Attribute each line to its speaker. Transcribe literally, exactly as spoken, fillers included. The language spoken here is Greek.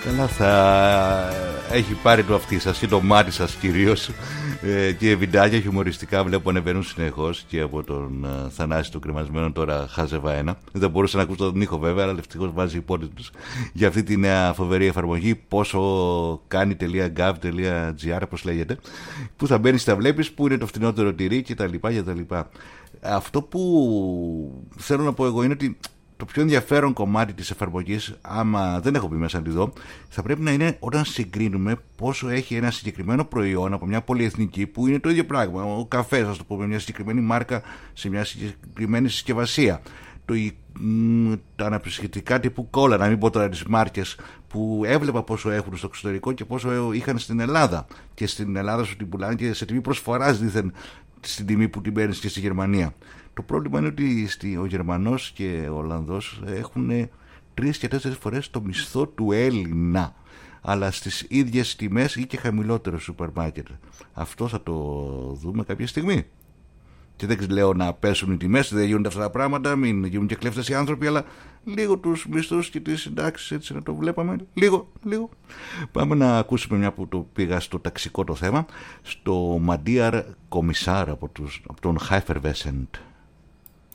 Speaker 1: Καλά, θα έχει πάρει το αυτί σας και το μάτι σας κυρίως, ε, και βιντεάκια χιουμοριστικά βλέπω ανεβαίνουν συνεχώς και από τον uh, Θανάση τον κρεμασμένο, τώρα Χάζευα ένα. Δεν μπορούσα να ακούσω τον ήχο βέβαια, αλλά ευτυχώς βάζει υπότιτλους για αυτή τη νέα φοβερή εφαρμογή πόσο κάνει.gov.gr, πώς λέγεται, που θα μπαίνεις, τα βλέπεις, που είναι το φθηνότερο τυρί κτλ. Αυτό που θέλω να πω εγώ είναι ότι το πιο ενδιαφέρον κομμάτι της εφαρμογής, άμα δεν έχω πει μέσα να τη δω, θα πρέπει να είναι όταν συγκρίνουμε πόσο έχει ένα συγκεκριμένο προϊόν από μια πολυεθνική που είναι το ίδιο πράγμα. Ο καφές, ας το πούμε, μια συγκεκριμένη μάρκα σε μια συγκεκριμένη συσκευασία. Το, τα αναψυκτικά τύπου κόλλα, να μην πω τώρα τις μάρκες που έβλεπα πόσο έχουν στο εξωτερικό και πόσο είχαν στην Ελλάδα. Και στην Ελλάδα σου την πουλάνε και σε τιμή προσφοράς δήθεν στην τιμή που την παίρνεις και στη Γερμανία. Το πρόβλημα είναι ότι ο Γερμανός και ο Ολλανδός έχουν τρεις και τέσσερις φορές το μισθό του Έλληνα, αλλά στις ίδιες τιμές ή και χαμηλότερο σούπερ μάρκετ. Αυτό θα το δούμε κάποια στιγμή. Και δεν λέω να πέσουν οι τιμές, δεν γίνονται αυτά τα πράγματα, μην γίνουν και κλέφτες οι άνθρωποι, αλλά λίγο τους μισθούς και τις συντάξεις, έτσι να το βλέπαμε. Λίγο, λίγο. Πάμε να ακούσουμε, μια που το πήγα στο ταξικό το θέμα, στο Μαντίαρ Κομισάρ από, τους, από τον Χάιφερβέσεντ.